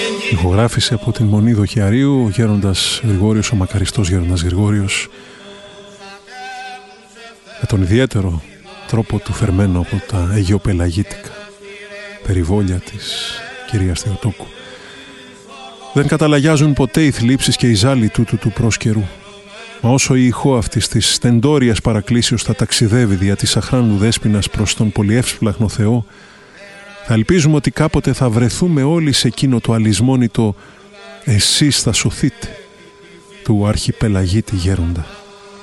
Ηχογράφησε από την Μονή Δοχιαρίου ο γέροντας Γρηγόριος, ο μακαριστός γέροντας Γρηγόριος, με τον ιδιαίτερο τρόπο του φερμένο από τα αιγιοπελαγίτικα περιβόλια της κυρίας Θεοτόκου. Δεν καταλαγιάζουν ποτέ οι θλίψεις και οι ζάλοι τούτου του πρόσκαιρου. Μα όσο η ηχό αυτής της στεντόριας παρακλήσεως θα ταξιδεύει δια της αχράντου δέσποινας προς τον πολυεύσπλαχνο Θεό, θα ελπίζουμε ότι κάποτε θα βρεθούμε όλοι σε εκείνο το αλυσμόνητο «Εσείς θα σωθείτε» του αρχιπελαγίτη γέροντα.